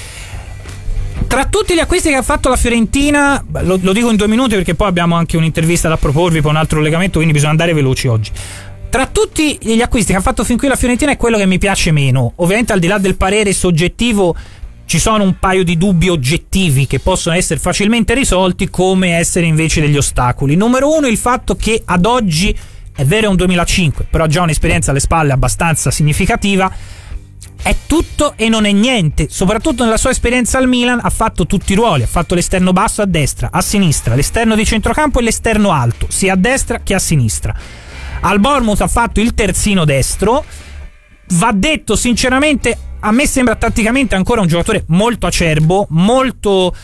Tra tutti gli acquisti che ha fatto la Fiorentina, lo, lo dico in due minuti perché poi abbiamo anche un'intervista da proporvi per un altro collegamento, quindi bisogna andare veloci oggi. Tra tutti gli acquisti che ha fatto fin qui la Fiorentina è quello che mi piace meno. Ovviamente, al di là del parere soggettivo, ci sono un paio di dubbi oggettivi che possono essere facilmente risolti, come essere invece degli ostacoli. Numero uno, il fatto che ad oggi, è vero, è un duemilacinque, però ha già un'esperienza alle spalle abbastanza significativa. È tutto e non è niente. Soprattutto nella sua esperienza al Milan ha fatto tutti i ruoli, ha fatto l'esterno basso a destra, a sinistra, l'esterno di centrocampo e l'esterno alto, sia a destra che a sinistra. Al Bournemouth ha fatto il terzino destro. Va detto sinceramente, a me sembra tatticamente ancora un giocatore molto acerbo, molto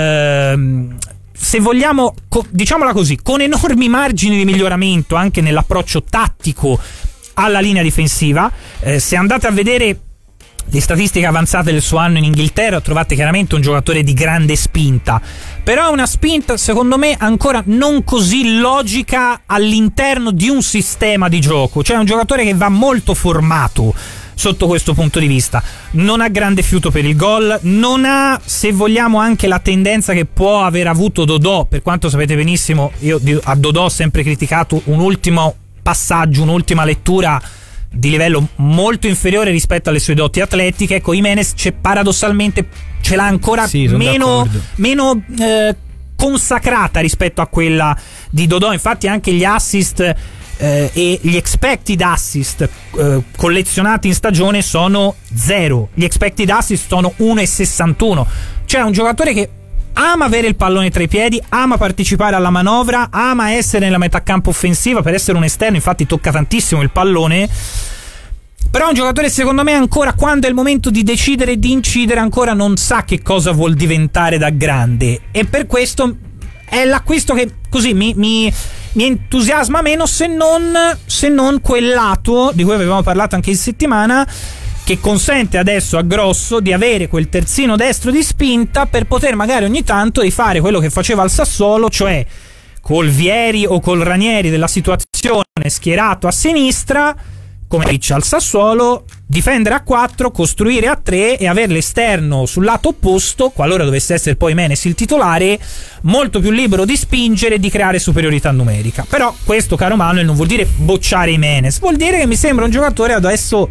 ehm, se vogliamo, co- diciamola così, con enormi margini di miglioramento anche nell'approccio tattico alla linea difensiva. Eh, se andate a vedere le statistiche avanzate del suo anno in Inghilterra, trovate chiaramente un giocatore di grande spinta, però è una spinta secondo me ancora non così logica all'interno di un sistema di gioco, cioè è un giocatore che va molto formato sotto questo punto di vista. Non ha grande fiuto per il gol, non ha, se vogliamo, anche la tendenza che può aver avuto Dodò, per quanto sapete benissimo io a Dodò ho sempre criticato un ultimo passaggio, un'ultima lettura di livello molto inferiore rispetto alle sue doti atletiche. Ecco, Jimenez c'è, paradossalmente ce l'ha ancora
sì,
meno, meno eh, consacrata rispetto a quella di Dodò. Infatti anche gli assist eh, e gli expected assist eh, collezionati in stagione sono zero, gli expected assist sono uno virgola sessantuno. Cioè è un giocatore che ama avere il pallone tra i piedi, ama partecipare alla manovra, ama essere nella metà campo offensiva. Per essere un esterno infatti tocca tantissimo il pallone, però è un giocatore secondo me ancora, quando è il momento di decidere e di incidere, ancora non sa che cosa vuol diventare da grande, e per questo è l'acquisto che così mi, mi, mi entusiasma meno, se non, se non quel lato di cui avevamo parlato anche in settimana, che consente adesso a Grosso di avere quel terzino destro di spinta per poter magari ogni tanto rifare quello che faceva al Sassuolo, cioè col Vieri o col Ranieri della situazione schierato a sinistra come dice al Sassuolo, difendere a quattro, costruire a tre e avere l'esterno sul lato opposto, qualora dovesse essere poi Menes il titolare, molto più libero di spingere e di creare superiorità numerica. Però questo, caro Manuel, non vuol dire bocciare i Menes, vuol dire che mi sembra un giocatore adesso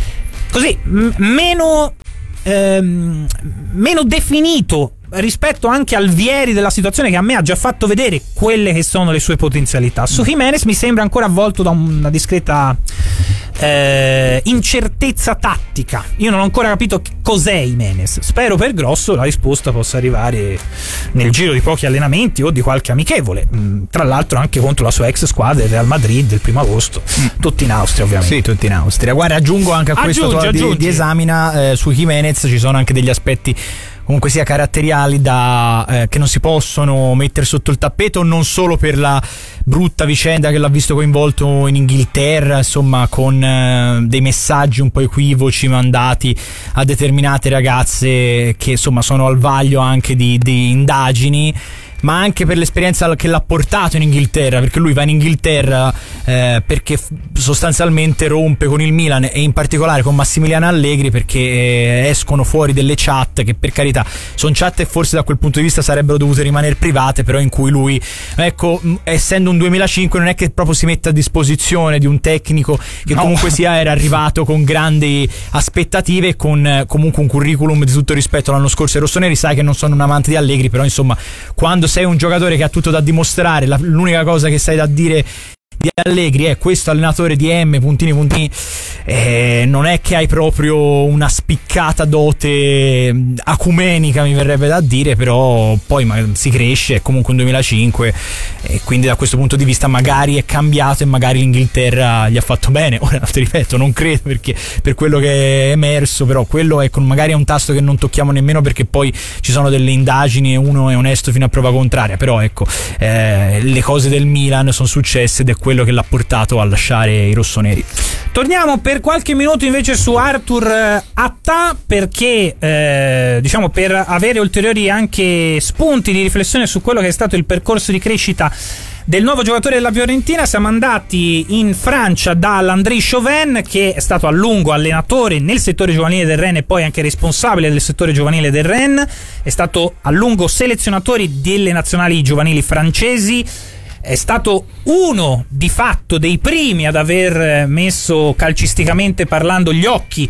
così m- meno ehm, meno definito rispetto anche al Vieri della situazione, che a me ha già fatto vedere quelle che sono le sue potenzialità. Su Jimenez mi sembra ancora avvolto da una discreta eh, incertezza tattica. Io non ho ancora capito cos'è Jimenez. Spero per Grosso la risposta possa arrivare nel giro di pochi allenamenti o di qualche amichevole, tra l'altro anche contro la sua ex squadra, il Real Madrid, il primo agosto, tutti in Austria ovviamente.
Sì, tutti in Austria. Guarda, aggiungo anche a questo
aggiungi,
di, di esamina eh, su Jimenez ci sono anche degli aspetti comunque sia caratteriali da eh, che non si possono mettere sotto il tappeto, non solo per la brutta vicenda che l'ha visto coinvolto in Inghilterra, insomma, con eh, dei messaggi un po' equivoci mandati a determinate ragazze che insomma sono al vaglio anche di, di indagini, ma anche per l'esperienza che l'ha portato in Inghilterra, perché lui va in Inghilterra eh, perché f- sostanzialmente rompe con il Milan e in particolare con Massimiliano Allegri, perché eh, escono fuori delle chat che, per carità, sono chat e forse da quel punto di vista sarebbero dovute rimanere private, però in cui lui, ecco, m- essendo un duemilacinque non è che proprio si mette a disposizione di un tecnico che no. comunque sia era arrivato con grandi aspettative e con eh, comunque un curriculum di tutto rispetto l'anno scorso. I rossoneri, sai che non sono un amante di Allegri, però insomma quando sei un giocatore che ha tutto da dimostrare, la, l'unica cosa che sai da dire di Allegri è questo allenatore di M puntini puntini, eh, non è che hai proprio una spiccata dote acumenica, mi verrebbe da dire, però poi ma, si cresce, è comunque un duemilacinque e quindi da questo punto di vista magari è cambiato e magari l'Inghilterra gli ha fatto bene. Ora ti ripeto, non credo, perché per quello che è emerso, però quello ecco, magari è un tasto che non tocchiamo nemmeno perché poi ci sono delle indagini e uno è onesto fino a prova contraria, però ecco eh, le cose del Milan sono successe ed è quello che l'ha portato a lasciare i rossoneri.
Torniamo per qualche minuto invece su Arthur Attah, perché eh, diciamo per avere ulteriori anche spunti di riflessione su quello che è stato il percorso di crescita del nuovo giocatore della Fiorentina siamo andati in Francia da Landry Chauvin, che è stato a lungo allenatore nel settore giovanile del Rennes e poi anche responsabile del settore giovanile del Rennes, è stato a lungo selezionatore delle nazionali giovanili francesi, è stato uno di fatto dei primi ad aver messo calcisticamente parlando gli occhi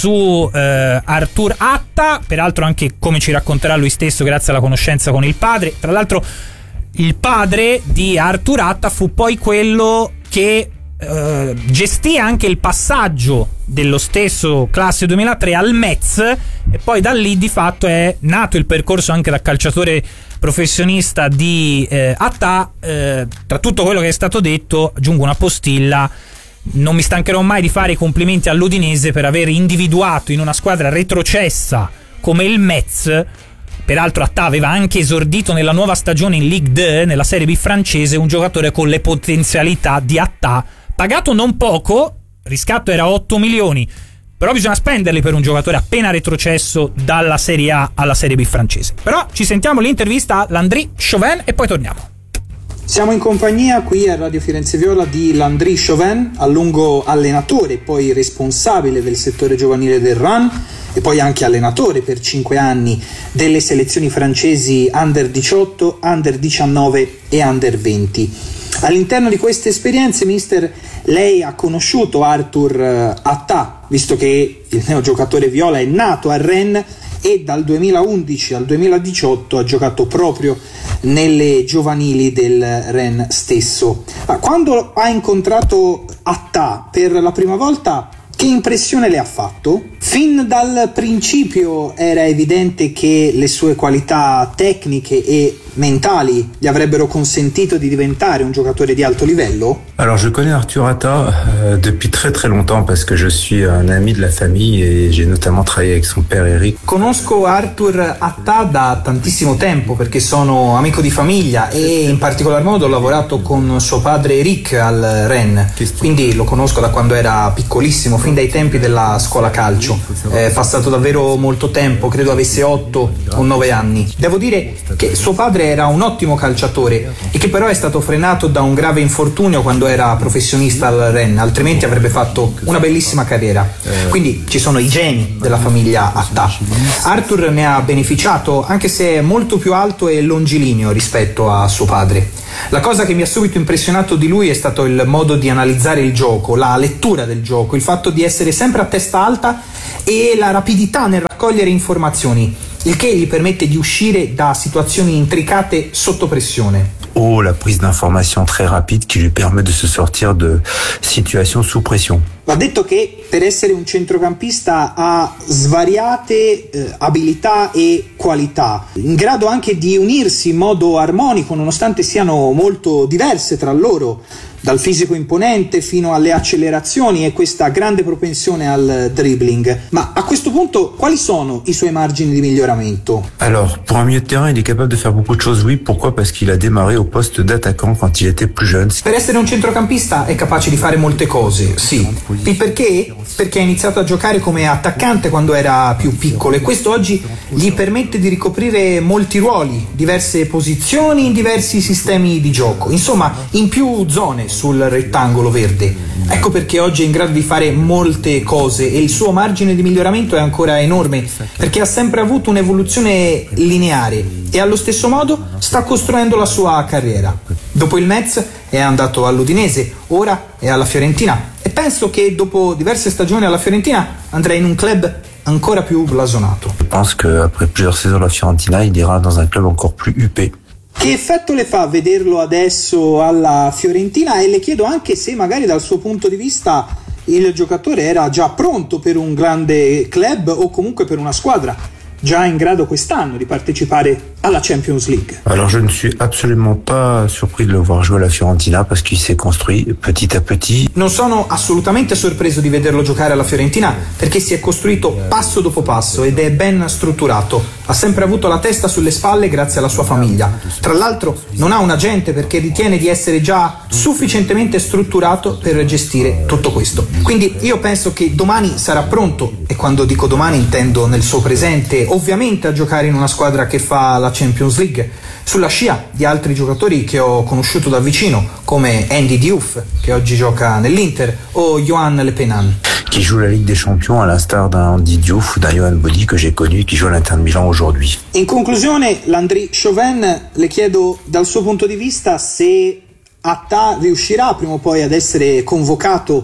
su eh, Arthur Attah, peraltro anche come ci racconterà lui stesso grazie alla conoscenza con il padre. Tra l'altro il padre di Arthur Attah fu poi quello che eh, gestì anche il passaggio dello stesso classe duemilatré al Metz e poi da lì di fatto è nato il percorso anche da calciatore professionista di eh, Attah. Eh, tra tutto quello che è stato detto aggiungo una postilla: non mi stancherò mai di fare i complimenti all'Udinese per aver individuato in una squadra retrocessa come il Metz. Peraltro Attah aveva anche esordito nella nuova stagione in Ligue due, nella Serie B francese, un giocatore con le potenzialità di Attah, pagato non poco, riscatto era otto milioni, però bisogna spenderli per un giocatore appena retrocesso dalla Serie A alla Serie B francese. Però ci sentiamo l'intervista a Landry Chauvin e poi torniamo.
Siamo in compagnia qui a Radio Firenze Viola di Landry Chauvin, a lungo allenatore e poi responsabile del settore giovanile del Rennes e poi anche allenatore per cinque anni delle selezioni francesi under diciotto, under diciannove e under venti. All'interno di queste esperienze, mister, lei ha conosciuto Arthur Attah, visto che il neogiocatore viola è nato a Rennes e dal duemilaundici al duemiladiciotto ha giocato proprio nelle giovanili del Rennes stesso. Ma quando ha incontrato Attah per la prima volta, che impressione le ha fatto? Fin dal principio era evidente che le sue qualità tecniche e mentali gli avrebbero consentito di diventare un giocatore di alto livello?
Alors je connais Arthur Attah euh, depuis très très longtemps parce que je suis un ami de la famille et j'ai notamment travaillé avec son père Eric.
Conosco Arthur Attah da tantissimo tempo perché sono amico di famiglia e in particolar modo ho lavorato con suo padre Eric al Rennes, quindi lo conosco da quando era piccolissimo, fin dai tempi della scuola calcio. È passato davvero molto tempo, credo avesse otto o nove anni. Devo dire che suo padre era un ottimo calciatore e che però è stato frenato da un grave infortunio quando era professionista al Rennes, altrimenti avrebbe fatto una bellissima carriera. Quindi ci sono i geni della famiglia Attah. Arthur ne ha beneficiato, anche se è molto più alto e longilineo rispetto a suo padre. La cosa che mi ha subito impressionato di lui è stato il modo di analizzare il gioco, la lettura del gioco, il fatto di essere sempre a testa alta e la rapidità nel raccogliere informazioni, il che gli permette di uscire da situazioni intricate sotto pressione.
Oh, la prise d'information très rapide qui lui permet de se sortir de situations sous pression.
Va detto che per essere un centrocampista ha svariate eh, abilità e qualità, in grado anche di unirsi in modo armonico nonostante siano molto diverse tra loro, dal fisico imponente fino alle accelerazioni e questa grande propensione al dribbling. Ma a questo punto quali sono i suoi margini di miglioramento?
Alors, pour un milieu de terrain, il est capable de faire beaucoup de choses, oui. Pourquoi? Parce qu'il a démarré au poste d'attaquant quand il était plus jeune.
Per essere un centrocampista è capace di fare molte cose, sì. Il perché? Perché ha iniziato a giocare come attaccante quando era più piccolo e questo oggi gli permette di ricoprire molti ruoli, diverse posizioni in diversi sistemi di gioco, insomma in più zone sul rettangolo verde. Ecco perché oggi è in grado di fare molte cose e il suo margine di miglioramento è ancora enorme, perché ha sempre avuto un'evoluzione lineare e allo stesso modo sta costruendo la sua carriera. Dopo il Metz è andato all'Udinese, ora è alla Fiorentina e penso che dopo diverse stagioni alla Fiorentina andrà in un club ancora più blasonato.
Je pense qu'après plusieurs saisons à la Fiorentina, il ira dans un club encore plus huppé.
Che effetto le fa vederlo adesso alla Fiorentina, e le chiedo anche se magari dal suo punto di vista il giocatore era già pronto per un grande club o comunque per una squadra già in grado quest'anno di partecipare alla Champions League.
Alors je ne suis absolument pas surpris de le voir jouer à la Fiorentina parce qu'il s'est construit petit à petit.
Non sono assolutamente sorpreso di vederlo giocare alla Fiorentina perché si è costruito passo dopo passo ed è ben strutturato. Ha sempre avuto la testa sulle spalle grazie alla sua famiglia. Tra l'altro non ha un agente perché ritiene di essere già sufficientemente strutturato per gestire tutto questo. Quindi io penso che domani sarà pronto, e quando dico domani intendo nel suo presente, ovviamente a giocare in una squadra che fa la Champions League, sulla scia di altri giocatori che ho conosciuto da vicino come Andy Diouf, che oggi gioca nell'Inter, o Johan Le Pennan,
qui joue la Ligue des Champions à l'instar d'un Andy Diouf ou d'un Johan Bodi que j'ai connu, qui joue à l'Inter de Milan aujourd'hui.
In conclusione, Landry Chauvin, le chiedo dal suo punto di vista se Atta riuscirà prima o poi ad essere convocato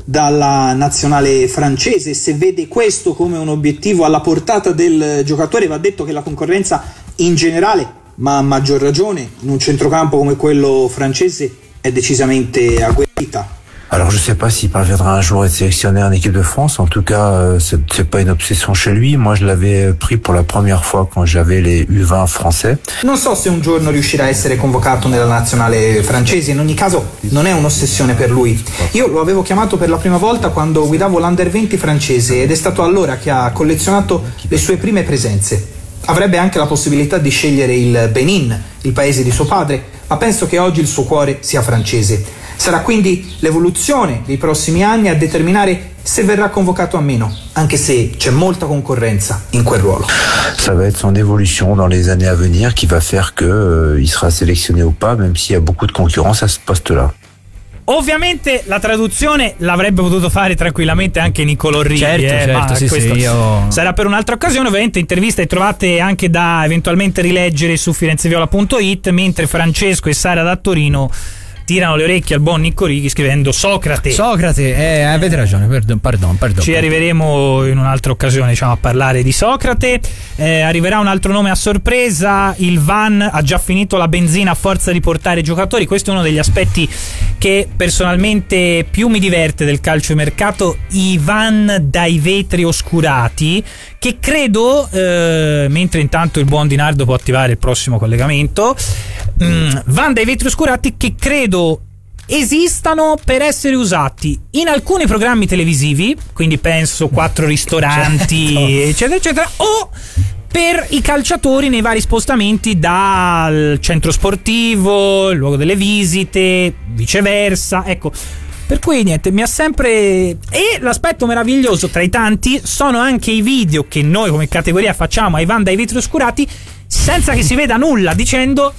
dalla nazionale francese, se vede questo come un obiettivo alla portata del giocatore. Va detto che la concorrenza in generale, ma a maggior ragione in un centrocampo come quello francese, è decisamente agguerrita.
Alors je sais pas s'il parviendra un jour à être sélectionné en équipe de France. En tout cas, euh, c'est, c'est pas une obsession chez lui. Moi, je l'avais pris pour la première fois quand j'avais les U vingt français.
Non so se un giorno riuscirà a essere convocato nella nazionale francese. In ogni caso, non è un'ossessione per lui. Io lo avevo chiamato per la prima volta quando guidavo l'Under venti francese ed è stato allora che ha collezionato le sue prime presenze. Avrebbe anche la possibilità di scegliere il Benin, il paese di suo padre, ma penso che oggi il suo cuore sia francese. Sarà quindi l'evoluzione dei prossimi anni a determinare se verrà convocato o meno, anche se c'è molta concorrenza in quel ruolo.
Ça va être son évolution dans les années à venir qui va faire que euh, il sera sélectionné ou pas, même s'il y a beaucoup de concurrence à ce poste-là.
Ovviamente la traduzione l'avrebbe potuto fare tranquillamente anche Niccolò Righi,
certo,
eh,
certo,
ma
sì,
questo
sì, io...
sarà per un'altra occasione. Ovviamente interviste trovate anche da eventualmente rileggere su firenzeviola punto it, mentre Francesco e Sara da Torino tirano le orecchie al buon Nicco Righi scrivendo Socrate.
Socrate, eh, avete ragione, perdon, pardon, pardon.
Ci arriveremo in un'altra occasione, diciamo, a parlare di Socrate. Eh, arriverà un altro nome a sorpresa, il Van ha già finito la benzina a forza di portare giocatori. Questo è uno degli aspetti che personalmente più mi diverte del calciomercato, i Van dai vetri oscurati, che credo, eh, mentre intanto il buon Di Nardo può attivare il prossimo collegamento, mh, Van dai vetri oscurati che credo esistano per essere usati in alcuni programmi televisivi, quindi penso quattro ristoranti, certo, eccetera eccetera, o per i calciatori nei vari spostamenti dal centro sportivo, il luogo delle visite, viceversa, ecco. Per cui niente, mi ha sempre... E l'aspetto meraviglioso tra i tanti sono anche i video che noi come categoria facciamo ai Van dai vetri oscurati senza che si veda nulla, dicendo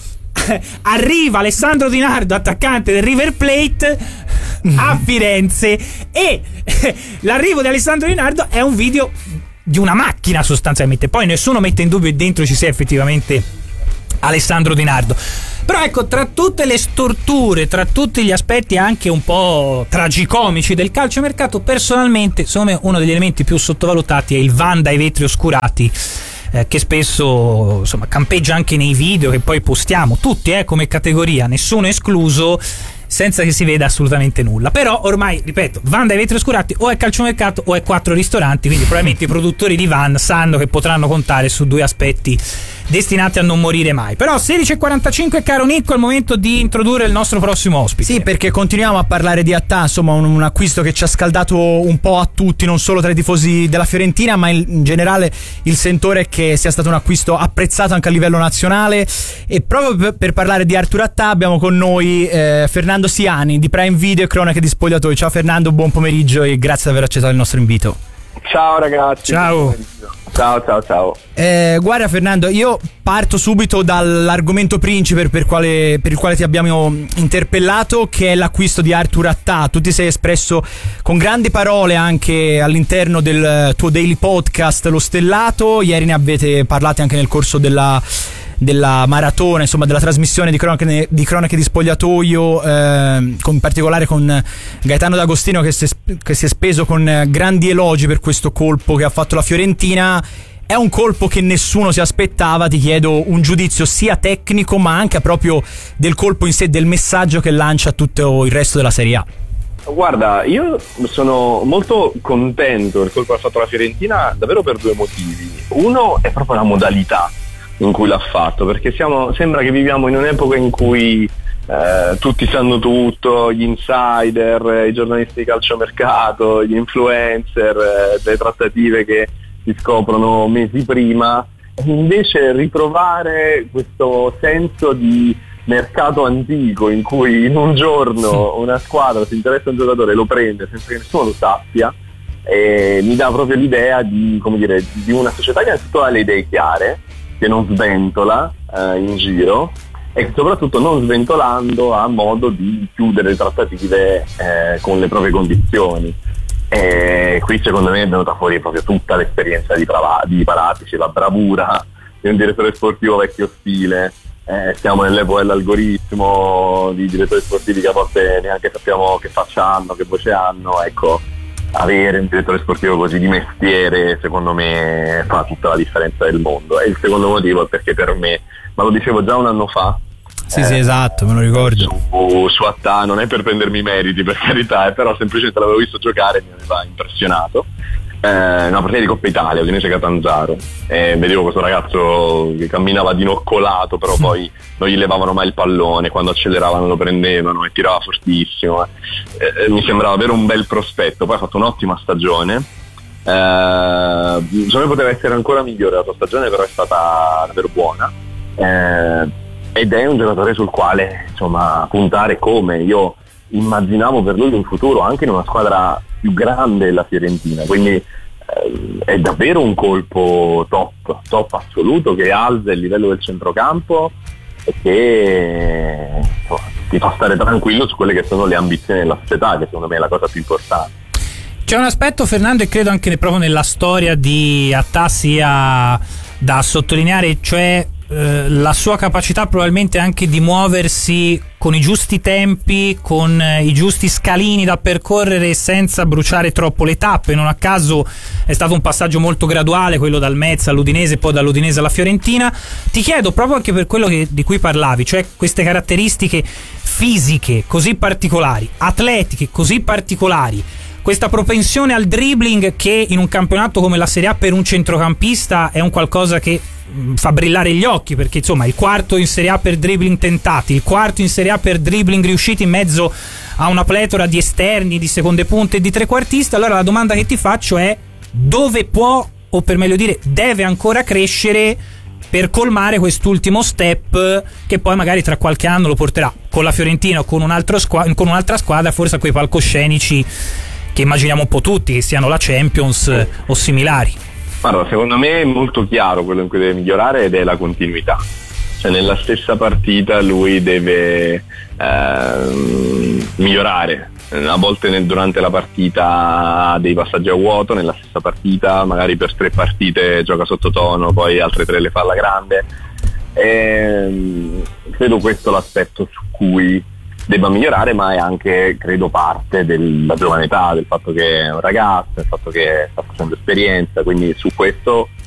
arriva Alessandro Di Nardo, attaccante del River Plate a Firenze, e l'arrivo di Alessandro Di Nardo è un video di una macchina sostanzialmente, poi nessuno mette in dubbio che dentro ci sia effettivamente Alessandro Di Nardo. Però ecco, tra tutte le storture, tra tutti gli aspetti anche un po' tragicomici del calciomercato, personalmente secondo me uno degli elementi più sottovalutati è il Van dai vetri oscurati, eh, che spesso insomma campeggia anche nei video che poi postiamo tutti, eh, come categoria, nessuno escluso, senza che si veda assolutamente nulla. Però ormai, ripeto, Van dai vetri oscurati o è calciomercato o è quattro ristoranti, quindi probabilmente i produttori di Van sanno che potranno contare su due aspetti destinati a non morire mai. Però sedici e quarantacinque, caro Nicco, è il momento di introdurre il nostro prossimo ospite.
Sì, perché continuiamo a parlare di Attà, insomma un, un acquisto che ci ha scaldato un po' a tutti, non solo tra i tifosi della Fiorentina, ma in, in generale il sentore che sia stato un acquisto apprezzato anche a livello nazionale. E proprio per, per parlare di Arturo Attà abbiamo con noi eh, Fernando Siani di Prime Video e Cronache di Spogliatoi. Ciao Fernando, buon pomeriggio e grazie di aver accettato il nostro invito.
Ciao ragazzi.
Ciao.
Ciao ciao ciao.
Eh, guarda Fernando, io parto subito dall'argomento principe per, quale, per il quale ti abbiamo interpellato, che è l'acquisto di Arturo Attà. Tu ti sei espresso con grandi parole anche all'interno del tuo daily podcast Lo Stellato. Ieri ne avete parlato anche nel corso della della maratona, insomma della trasmissione di cronache di, cronache di spogliatoio, eh, con, in particolare con Gaetano D'Agostino che si, è, che si è speso con grandi elogi per questo colpo che ha fatto la Fiorentina. È è un colpo che nessuno si aspettava. Ti chiedo un giudizio sia tecnico ma anche proprio del colpo in sé, del messaggio che lancia a tutto il resto della Serie A.
Guarda, io sono molto contento del colpo che ha fatto la Fiorentina davvero per due motivi. Uno è proprio la modalità in cui l'ha fatto, perché siamo, sembra che viviamo in un'epoca in cui eh, tutti sanno tutto, gli insider, i giornalisti di calciomercato, gli influencer, eh, le trattative che si scoprono mesi prima, e invece ritrovare questo senso di mercato antico in cui in un giorno una squadra si interessa a un giocatore, lo prende senza che nessuno lo sappia, e mi dà proprio l'idea di, come dire, di una società che innanzitutto ha le idee chiare, che non sventola eh, in giro, e soprattutto non sventolando ha modo di chiudere le trattative eh, con le proprie condizioni. E qui secondo me è venuta fuori proprio tutta l'esperienza di, Prava- di Paratici, la bravura di un direttore sportivo vecchio stile. Eh, siamo nell'epoca dell'algoritmo, di direttori sportivi che a volte neanche sappiamo che faccia hanno, che voce hanno. Ecco, avere un direttore sportivo così di mestiere secondo me fa tutta la differenza del mondo. E il secondo motivo è perché per me, ma lo dicevo già un anno fa,
sì
eh,
sì esatto, me lo ricordo,
su, su Attà, non è per prendermi i meriti per carità, eh, però semplicemente l'avevo visto giocare e mi aveva impressionato. Eh, una partita di Coppa Italia, Udinese Catanzaro, e vedevo questo ragazzo che camminava dinoccolato, però poi non gli levavano mai il pallone, quando acceleravano lo prendevano e tirava fortissimo. Eh, mi sembrava avere un bel prospetto, poi ha fatto un'ottima stagione. Eh, secondo me poteva essere ancora migliore la sua stagione, però è stata davvero buona. Eh, ed è un giocatore sul quale insomma puntare, come io immaginavo per lui un futuro anche in una squadra più grande della Fiorentina, quindi eh, è davvero un colpo top, top assoluto, che alza il livello del centrocampo e che insomma, ti fa stare tranquillo su quelle che sono le ambizioni della società, che secondo me è la cosa più importante.
C'è un aspetto, Fernando, e credo anche proprio nella storia di Attà sia da sottolineare, cioè eh, la sua capacità probabilmente anche di muoversi con i giusti tempi, con eh, i giusti scalini da percorrere senza bruciare troppo le tappe. Non a caso è stato un passaggio molto graduale, quello dal Metz all'Udinese, poi dall'Udinese alla Fiorentina. Ti chiedo proprio anche per quello che, di cui parlavi, cioè queste caratteristiche fisiche così particolari, atletiche così particolari, questa propensione al dribbling che in un campionato come la Serie A per un centrocampista è un qualcosa che fa brillare gli occhi, perché insomma il quarto in Serie A per dribbling tentati, il quarto in Serie A per dribbling riusciti in mezzo a una pletora di esterni, di seconde punte e di trequartista. Allora la domanda che ti faccio è: dove può, o per meglio dire deve ancora crescere per colmare quest'ultimo step che poi magari tra qualche anno lo porterà con la Fiorentina o con, un altro squa- con un'altra squadra forse a quei palcoscenici che immaginiamo un po' tutti, che siano la Champions eh, o similari?
Guarda, secondo me è molto chiaro quello in cui deve migliorare, ed è la continuità. Cioè nella stessa partita lui deve eh, migliorare. A volte nel, durante la partita ha dei passaggi a vuoto, nella stessa partita magari per tre partite gioca sottotono, poi altre tre le fa alla grande. E, credo questo l'aspetto su cui debba migliorare, ma è anche, credo, parte della giovane età, del fatto che è un ragazzo, del fatto che sta facendo esperienza, quindi su questo